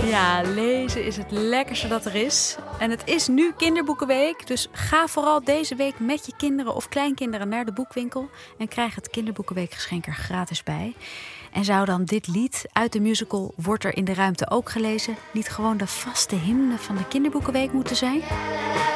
Ja, lezen is het lekkerste dat er is. En het is nu Kinderboekenweek, dus ga vooral deze week met je kinderen of kleinkinderen naar de boekwinkel en krijg het Kinderboekenweekgeschenk er gratis bij. En zou dan dit lied uit de musical Wordt er in de ruimte ook gelezen niet gewoon de vaste hymne van de Kinderboekenweek moeten zijn?